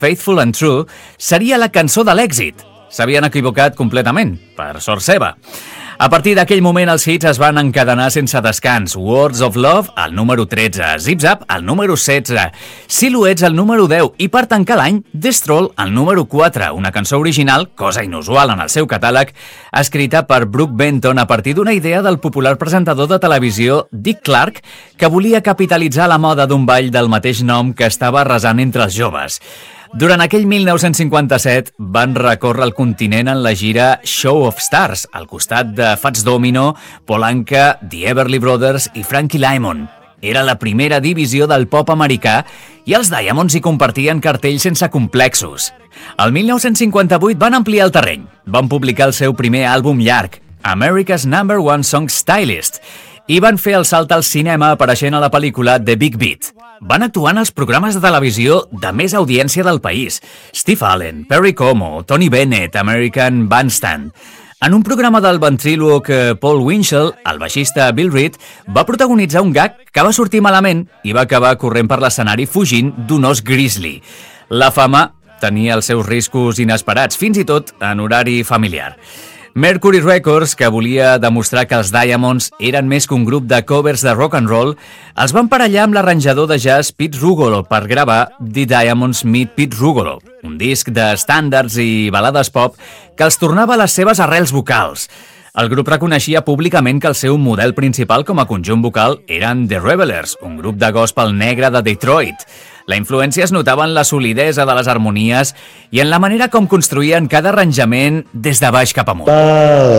Faithful and True, seria la cançó de l'èxit. S'havien equivocat completament, per sort seva. A partir d'aquell moment els hits es van encadenar sense descans. Words of Love, el número 13, Zip Zap, el número 16, Silhouettes, el número 10 i per tancar l'any, The Stroll, el número 4, una cançó original, cosa inusual en el seu catàleg, escrita per Brook Benton a partir d'una idea del popular presentador de televisió Dick Clark, que volia capitalitzar la moda d'un ball del mateix nom que estava arrasant entre els joves. Durant aquell 1957 van recórrer el continent en la gira Show of Stars, al costat de Fats Domino, Paul Anka, The Everly Brothers i Frankie Lymon. Era la primera divisió del pop americà i els Diamonds hi compartien cartells sense complexos. El 1958 van ampliar el terreny. Van publicar el seu primer àlbum llarg, America's #1 Song Stylist, i van fer el salt al cinema apareixent a la pel·lícula The Big Beat. Van actuar en els programes de televisió de més audiència del país. Steve Allen, Perry Como, Tony Bennett, American Bandstand. En un programa del ventríloc Paul Winchell, el baixista Bill Reed va protagonitzar un gag que va sortir malament i va acabar corrent per l'escenari fugint d'un os grizzly. La fama tenia els seus riscos inesperats, fins i tot en horari familiar. Mercury Records, que volia demostrar que els Diamonds eren més que un grup de covers de rock and roll, els van parellar amb l'arranjador de jazz Pete Rugolo per gravar The Diamonds Meet Pete Rugolo, un disc d'estàndards i balades pop que els tornava a les seves arrels vocals. El grup reconeixia públicament que el seu model principal com a conjunt vocal eren The Revelers, un grup de gospel negre de Detroit. La influència es notava en la solidesa de les harmonies i en la manera com construïen cada arranjament des de baix cap amunt.